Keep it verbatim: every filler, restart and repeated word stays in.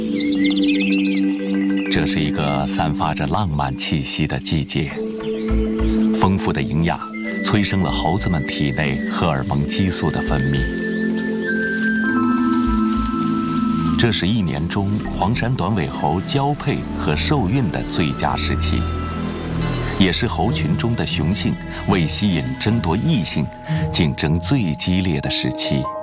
这是一个散发着浪漫气息的季节，丰富的营养催生了猴子们体内荷尔蒙激素的分泌。这是一年中黄山短尾猴交配和受孕的最佳时期，也是猴群中的雄性为吸引争夺异性竞争最激烈的时期。